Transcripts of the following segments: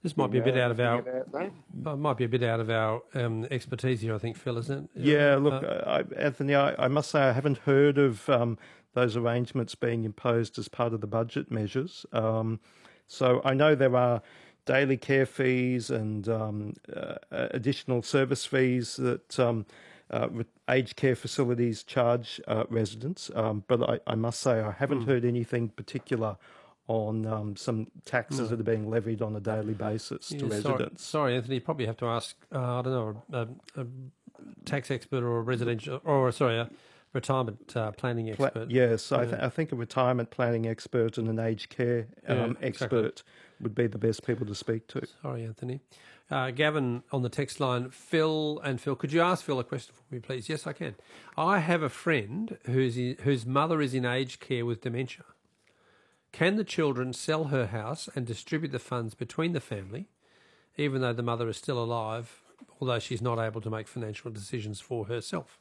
This might be a bit out of our about that. expertise here, I think, Phil, isn't it? Yeah, look, Anthony, I must say I haven't heard of those arrangements being imposed as part of the budget measures. So I know there are daily care fees and additional service fees that aged care facilities charge residents. But I must say I haven't heard anything particular on some taxes that are being levied on a daily basis to residents. Sorry, Anthony, you probably have to ask, I don't know, a tax expert or a residential, a retirement planning expert. Yes, I think a retirement planning expert and an aged care expert would be the best people to speak to. Sorry, Anthony. Gavin on the text line, Phil, could you ask Phil a question for me, please? Yes, I can. I have a friend whose mother is in aged care with dementia. Can the children sell her house and distribute the funds between the family, even though the mother is still alive, although she's not able to make financial decisions for herself?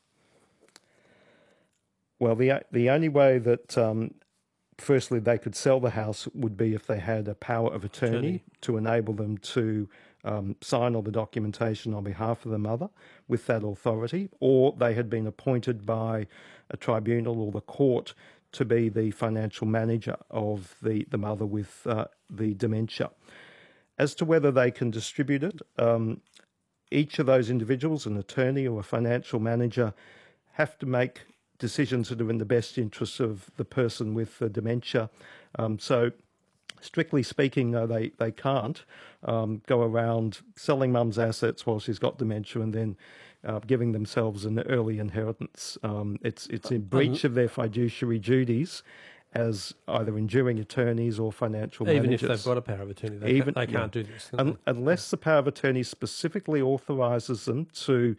Well, the only way that, firstly, they could sell the house would be if they had a power of attorney to enable them to sign all the documentation on behalf of the mother with that authority, or they had been appointed by a tribunal or the court to be the financial manager of the mother with the dementia. As to whether they can distribute it, each of those individuals, an attorney or a financial manager, have to make decisions that are in the best interests of the person with the dementia. So strictly speaking, they can't go around selling mum's assets while she's got dementia and then giving themselves an early inheritance. It's in breach of their fiduciary duties as either enduring attorneys or financial managers. Even if they've got a power of attorney, they can't do this. Unless the power of attorney specifically authorises them to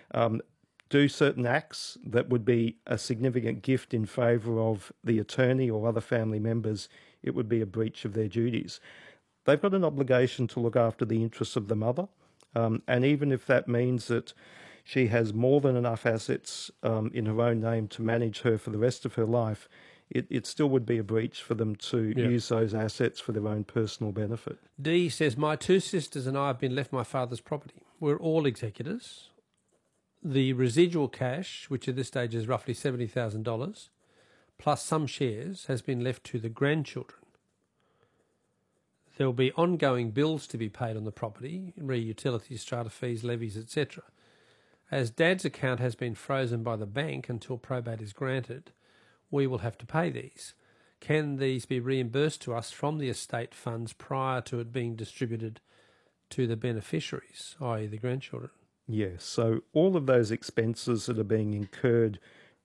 do certain acts that would be a significant gift in favour of the attorney or other family members, it would be a breach of their duties. They've got an obligation to look after the interests of the mother, and even if that means that she has more than enough assets in her own name to manage her for the rest of her life, it still would be a breach for them to use those assets for their own personal benefit. Dee says, my two sisters and I have been left my father's property. We're all executors. The residual cash, which at this stage is roughly $70,000, plus some shares, has been left to the grandchildren. There will be ongoing bills to be paid on the property, utilities, strata fees, levies, etc. As Dad's account has been frozen by the bank until probate is granted, we will have to pay these. Can these be reimbursed to us from the estate funds prior to it being distributed to the beneficiaries, i.e. the grandchildren? Yes, so all of those expenses that are being incurred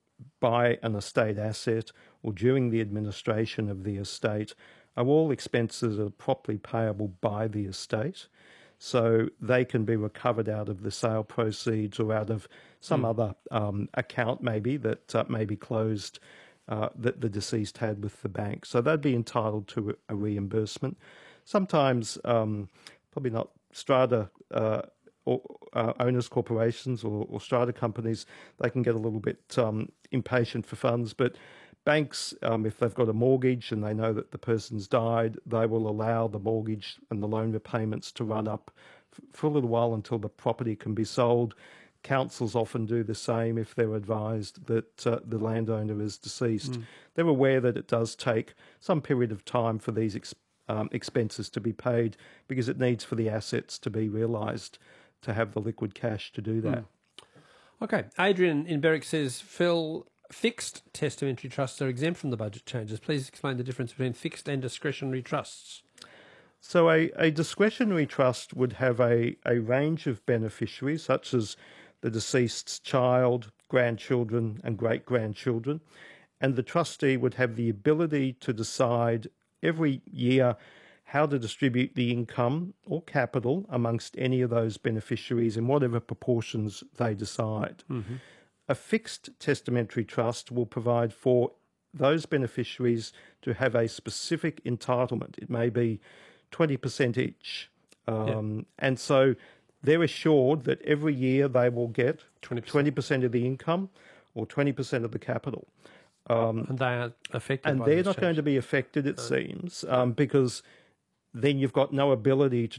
by an estate asset or during the administration of the estate are all expenses that are properly payable by the estate. So they can be recovered out of the sale proceeds or out of some other account maybe that may be closed that the deceased had with the bank. So they'd be entitled to a reimbursement. Sometimes, probably not strata or owners corporations or strata companies, they can get a little bit impatient for funds, but banks, if they've got a mortgage and they know that the person's died, they will allow the mortgage and the loan repayments to run up for a little while until the property can be sold. Councils often do the same if they're advised that the landowner is deceased. They're aware that it does take some period of time for these expenses to be paid because it needs for the assets to be realised to have the liquid cash to do that. Okay. Adrian in Berwick says, Phil, fixed testamentary trusts are exempt from the budget changes. Please explain the difference between fixed and discretionary trusts. So a discretionary trust would have a range of beneficiaries, such as the deceased's child, grandchildren and great-grandchildren, and the trustee would have the ability to decide every year how to distribute the income or capital amongst any of those beneficiaries in whatever proportions they decide. A fixed testamentary trust will provide for those beneficiaries to have a specific entitlement. It may be 20% each. And so they're assured that every year they will get 20% of the income or 20% of the capital. And they are affected and by they're this not change. going to be affected, it seems, because then you've got no ability to